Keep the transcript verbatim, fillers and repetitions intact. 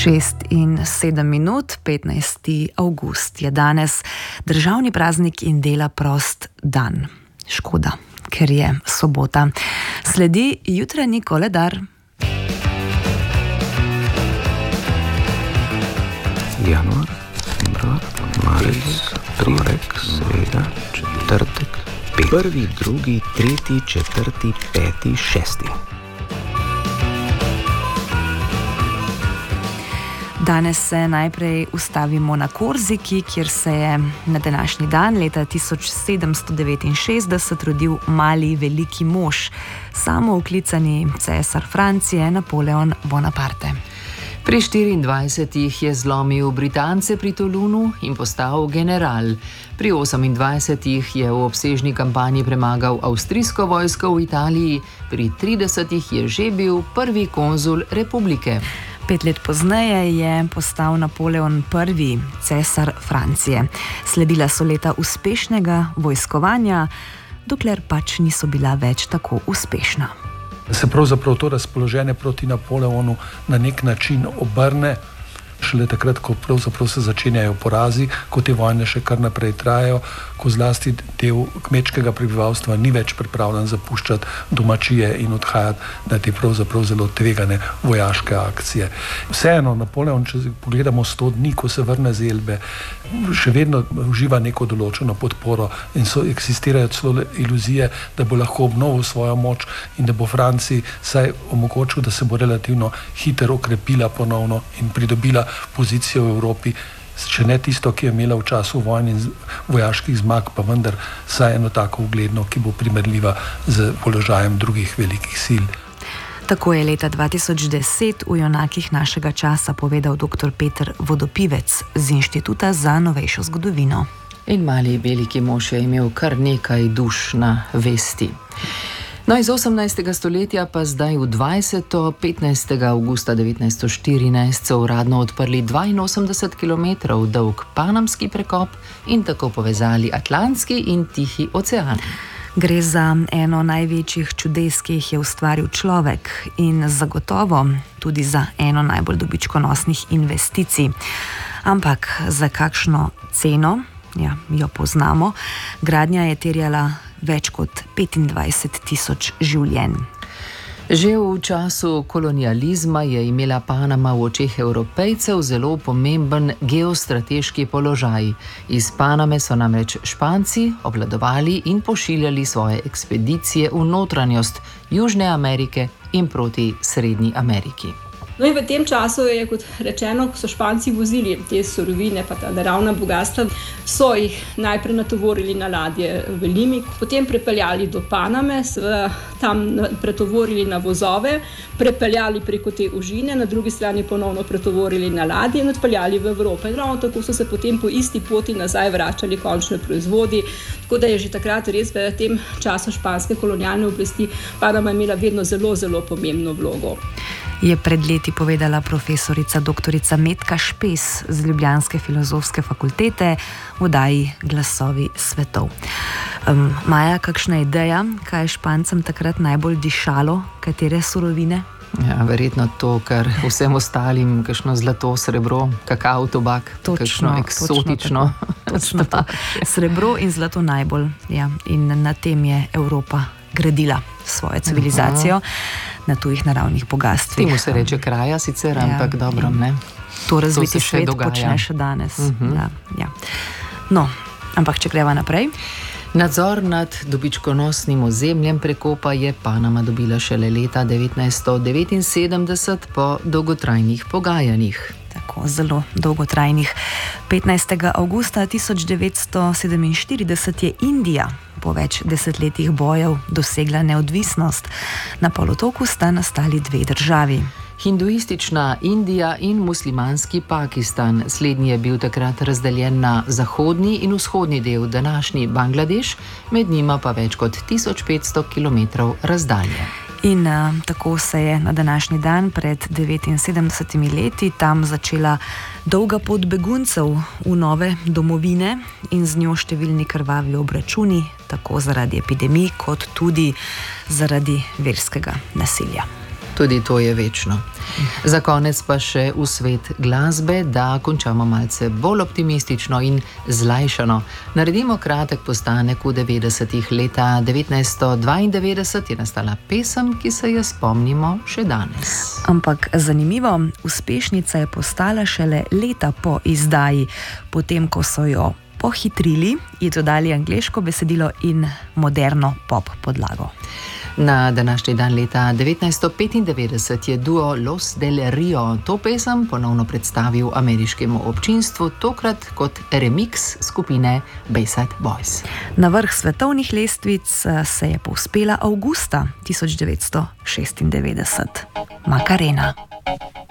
šest in sedem minut, petnajsti avgust je danes državni praznik in dela prost dan. Škoda, ker je sobota. Sledi jutranji koledar. Januar, februar, marec, torek, sreda, četrtek, pet. Prvi, drugi, tretji, četrti, peti, šesti. Danes se najprej ustavimo na Korziki, kjer se je na današnji dan leta tisoč sedemsto devetinšestdeset rodil mali veliki mož, samooklicani cesar Francije Napoleon Bonaparte. Pri štiriindvajsetih je zlomil Britance pri Toulonu in postal general. Pri osemindvajsetih je v obsežni kampanji premagal avstrijsko vojsko v Italiji, pri tridesetih je že bil prvi konzul republike. Pet let pozneje je postal Napoleon prvi cesar Francije. Sledila so leta uspešnega vojskovanja, dokler pač niso bila več tako uspešna. Se pravzaprav to razpoloženje proti Napoleonu na nek način obrne, šele takrat, ko pravzaprav se začenjajo porazi, ko te vojne še kar naprej trajajo, ko zlasti del kmečkega prebivalstva ni več pripravljen zapuščati domačije in odhajati na te pravzaprav zelo tvegane vojaške akcije. Vseeno, Napoleon, če pogledamo sto dni, ko se vrne z Elbe, še vedno uživa neko določeno podporo in so eksistirajo celo iluzije, da bo lahko obnovil svojo moč in da bo Franciji saj omogočil, da se bo relativno hitro okrepila ponovno in pridobila pozicijo v Evropi, če ne tisto, ki je imela v času vojn in vojaških zmag, pa vendar saj eno tako ugledno, ki bo primerljiva z položajem drugih velikih sil. Tako je leta dva tisoč deset v Junakih našega časa povedal doktor Peter Vodopivec z Inštituta za novejšo zgodovino. In mali veliki mož je imel kar nekaj duš na vesti. No, iz osemnajstega stoletja pa zdaj v dvajseto. petnajstega avgusta devetnajststo štirinajst so uradno odprli dvainosemdeset kilometrov dolg panamski prekop in tako povezali Atlantski in Tihi ocean. Gre za eno največjih čudes, ki jih je ustvaril človek in zagotovo tudi za eno najbolj dobičkonosnih investicij. Ampak za kakšno ceno, ja, jo poznamo, gradnja je terjala več kot petindvajset tisoč življenj. Že v času kolonializma je imela Panama v očeh Evropejcev zelo pomemben geostrateški položaj. Iz Paname so namreč Španci obvladovali in pošiljali svoje ekspedicije v notranjost Južne Amerike in proti Srednji Ameriki. No in v tem času je, kot rečeno, ko so Španci vozili te surovine, pa ta naravna bogastva, so jih najprej natovorili na ladje v Limi, potem prepeljali do Paname, tam pretovorili na vozove, prepeljali preko te užine, na drugi strani ponovno pretovorili na ladje in odpeljali v Evropo. In ravno tako so se potem po isti poti nazaj vračali končni proizvodi, tako da je že takrat res v tem času španske kolonialne oblasti Panama imela vedno zelo, zelo pomembno vlogo. Je pred leti povedala profesorica doktorica Metka Špes z ljubljanske filozofske fakultete v oddaji Glasovi svetov. Um, Maja, kakšna ideja, kaj je Špancem takrat najbolj dišalo, katere surovine? Ja, verjetno to, kar vsem ostalim, kakšno zlato, srebro, kakao, tobak, točno, kakšno eksotično. Točno to. Srebro in zlato najbolj. Ja. In na tem je Evropa gradila svojo civilizacijo. Aha. Na tujih naravnih bogatstvih. Temu se reče kraja sicer, ja, ampak dobro, ne. To razviti to svet dogaja. Počne še danes. Uh-huh. Ja, ja. No, ampak če greva naprej. Nadzor nad dobičkonosnim ozemljem prekopa je Panama dobila šele leta devetnajststo devetinsedemdeset po dolgotrajnih pogajanjih. Tako, zelo dolgotrajnih. petnajstega avgusta tisoč devetsto sedeminštirideset je Indija po več desetletjih bojev dosegla neodvisnost. Na polotoku sta nastali dve državi. Hinduistična Indija in muslimanski Pakistan. Slednji je bil takrat razdeljen na zahodni in vzhodni del današnji Bangladeš, med njima pa več kot tisoč petsto kilometrov razdalje. In uh, tako se je na današnji dan pred devetinsedemdesetimi leti tam začela dolga pot beguncev v nove domovine in z njo številni krvavi obračuni, tako zaradi epidemij kot tudi zaradi verskega nasilja. Tudi to je večno. Za konec pa še v svet glasbe, da končamo malce bolj optimistično in zlajšano. Naredimo kratek postanek v devetdesetih. Leta devetnajststo dvaindevetdeset je nastala pesem, ki se je spomnimo še danes. Ampak zanimivo, uspešnica je postala šele leta po izdaji, potem ko so jo pohitrili in dodali angleško besedilo in moderno pop podlago. Na današnji dan leta devetnajststo petindevetdeset je duo Los del Rio to pesem ponovno predstavil ameriškemu občinstvu, tokrat kot remix skupine Bayside Boys. Na vrh svetovnih lestvic se je povzpela avgusta tisoč devetsto šestindevetdeset. Macarena.